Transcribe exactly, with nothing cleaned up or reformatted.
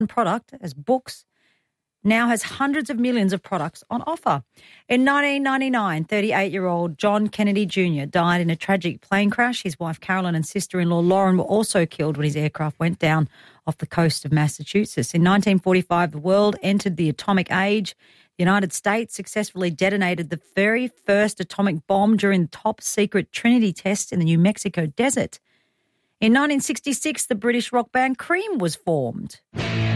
product as books now has hundreds of millions of products on offer. In nineteen ninety-nine, thirty-eight-year-old John Kennedy Junior died in a tragic plane crash. His wife Carolyn and sister-in-law Lauren were also killed when his aircraft went down off the coast of Massachusetts. In nineteen forty-five, the world entered the atomic age. The United States successfully detonated the very first atomic bomb during the top-secret Trinity test in the New Mexico desert. In nineteen sixty-six, the British rock band Cream was formed.